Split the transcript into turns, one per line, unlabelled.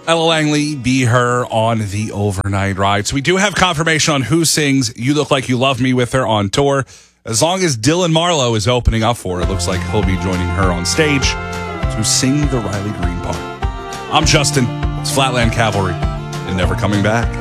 Ella Langley, Be Her on the overnight ride. So we do have confirmation on who sings You Look Like You Love Me with her on tour. As long as Dylan Marlowe is opening up for her, it looks like he'll be joining her on stage to sing the Riley Green part. I'm Justin. It's Flatland Cavalry and Never Coming Back.